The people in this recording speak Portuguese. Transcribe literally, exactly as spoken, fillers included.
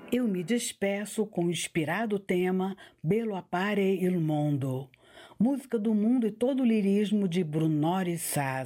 Eu me despeço com o inspirado tema Bello appare il mondo, música do mundo e todo o lirismo de Brunori Saz.